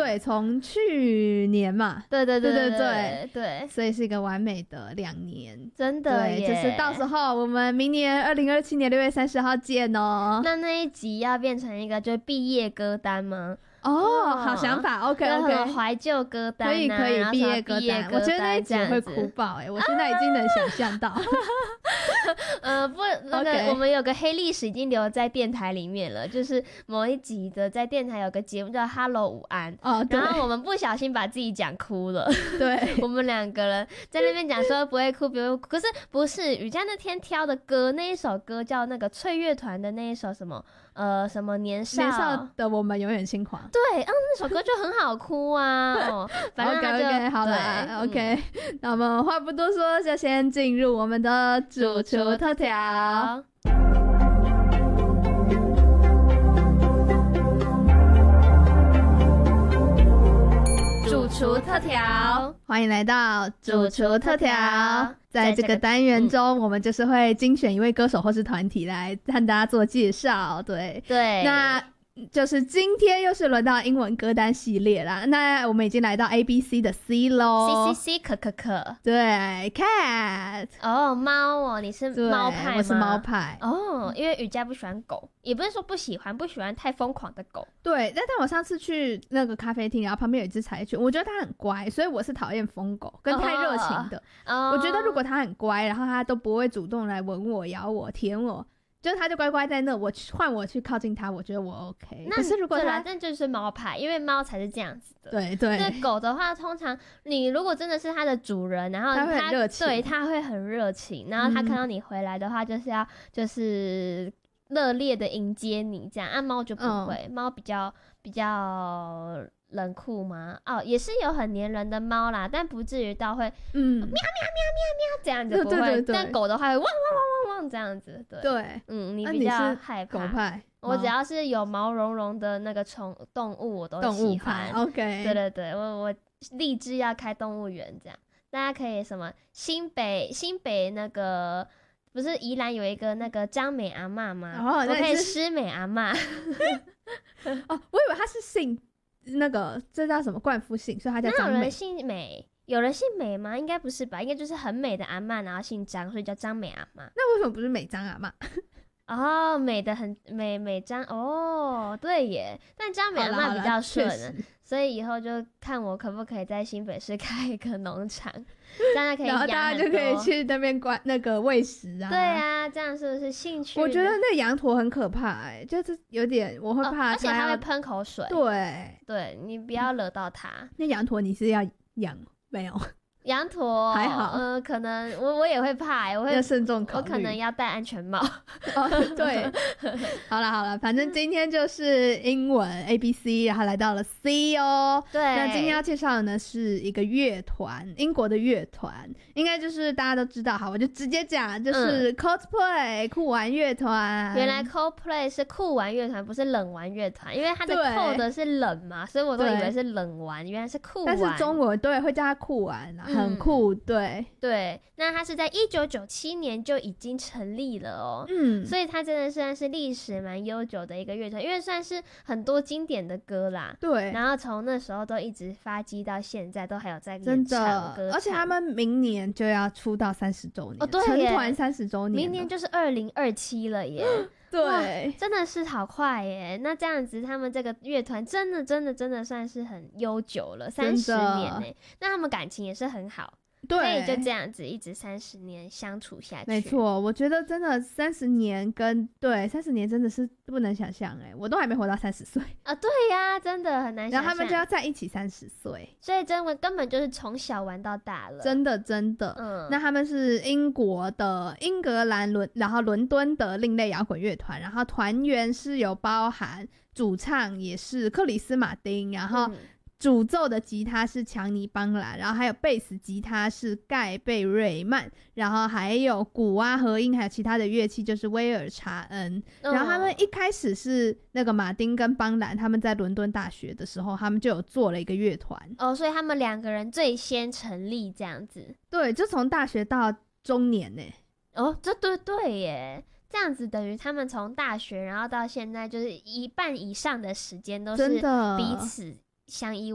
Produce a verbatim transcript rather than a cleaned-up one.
对，从去年嘛， 对对对对对对 对, 对， 所以是一个完美的两年， 真的耶。 对，就是到时候我们明年二零二七年六月三十号见哦。 那那一集要变成一个就是毕业歌单吗？ 哦，哦好想法 ，OK OK， 怀旧歌单、啊， 可以可以，毕业歌单，我觉得那一集会哭爆哎、欸，我现在已经能想象到。 呃，不，那个、okay. 我们有个黑历史已经留在电台里面了，就是某一集的在电台有个节目叫 Hello 午安，哦，然后我们不小心把自己讲哭了，对，我们两个人在那边讲说不会哭，不会哭，可是不是雨佳那天挑的歌，那一首歌叫那个脆乐团的那一首什么呃什么年少年少的我们永远轻狂， 对，嗯，那首歌就很好哭啊，哦，反正他就 OK OK 好了 ，OK，、嗯、那我们话不多说，就先进入我们的主厨特调。主厨特调，欢迎来到主厨特调。在这个单元中、嗯、我们就是会精选一位歌手或是团体来和大家做介绍，对对， 那就是今天又是轮到英文歌单系列啦，那我们已经来到 A B C 的 C 咯 C C C 可可可， 对 Cat 哦，猫哦，你是猫派吗？ 我是猫派哦，因为雨佳不喜欢狗，也不是说不喜欢，不喜欢太疯狂的狗。 对，但但我上次去那个咖啡厅，然后旁边有一只柴犬，我觉得它很乖，所以我是讨厌疯狗跟太热情的、哦、我觉得如果它很乖，然后它都不会主动来吻我、咬我、舔我，就是他就乖乖在那，我换我去靠近他，我觉得我 OK。可是如果他， 但就是猫派，因为猫才是这样子的。 对对。 那狗的话，通常你如果真的是它的主人，然后它会很热情， 对，它会很热情，然后它看到你回来的话，就是要、嗯、就是热烈的迎接你这样。啊，猫就不会，猫、嗯、比较比较冷酷吗？哦，也是有很黏人的猫啦，但不至于到会嗯喵喵喵喵喵这样子不会。对对对，但狗的话会汪汪汪汪汪这样子。对对，嗯，你比较害怕。 狗派， 我只要是有毛茸茸的那个宠动物，我都喜欢。 OK， 对对对，我我立志要开动物园这样。大家可以什么新北新北那个不是宜兰有一个那个张美阿嬷吗？哦，我可以施美阿嬷。 哦，我以为他是姓。那个这叫什么冠夫姓，所以他叫张美。 那有人姓美？有人姓美吗？应该不是吧，应该就是很美的阿嬷，然后姓张，所以叫张美阿嬷。 那为什么不是美张阿嬷？ 哦，美的很美美张哦，对耶，但张美阿嬷比较顺，所以以后就看我可不可以在新北市开一个农场，这样可以养很多， 然后大家就可以去那边关那个喂食啊。 对啊，这样是不是兴趣？ 我觉得那羊驼很可怕哎、欸，就是有点我会怕、哦， 而且它会喷口水。 对， 对你不要惹到它。 那羊驼你是要养没有？ 羊驼还好， 呃，可能我我也会怕、欸，我会要慎重考虑， 我可能要戴安全帽。 哦，对，好了好了，反正今天就是英文 A B C， 然后来到了 C 哦。 对， 那今天要介绍的呢是一个乐团，英国的乐团，应该就是大家都知道，好，我就直接讲，就是 Coldplay、嗯、酷玩乐团。 原来 Coldplay 是酷玩乐团，不是冷玩乐团，因为它的 cold 是冷嘛，所以我都以为是冷玩，原来是酷玩。 但是中文对会叫它酷玩啊。很酷，对对，那它是在一九九七年就已经成立了哦，嗯，所以它真的算是历史蛮悠久的一个乐团，因为算是很多经典的歌啦， 对， 然后从那时候都一直发迹到现在，都还有在演唱歌， 而且他们明年就要出道三十周年， 哦，对， 成团三十周年， 明年就是二零二七了耶。 对， 真的是好快耶！那这样子，他们这个乐团真的、真的、真的算是很悠久了，三十年呢。那他们感情也是很好，对，可以就这样子一直三十年相处下去。 没错，我觉得真的三十年跟对三十年真的是不能想象哎，我都还没活到三十岁啊！对呀、啊，真的很难想象。 然后他们就要在一起三十岁， 所以真的根本就是从小玩到大了， 真的真的。嗯，那他们是英国的英格兰伦，然后伦敦的另类摇滚乐团，然后团员是有包含主唱也是克里斯马丁，然后、嗯。主奏的吉他是强尼邦兰，然后还有贝斯吉他是盖贝瑞曼，然后还有鼓啊和音还有其他的乐器就是威尔查恩、哦、然后他们一开始是那个马丁跟邦兰他们在伦敦大学的时候他们就有做了一个乐团哦，所以他们两个人最先成立这样子。 对，就从大学到中年耶。 哦，这对对耶，这样子等于他们从大学然后到现在就是一半以上的时间都是彼此相依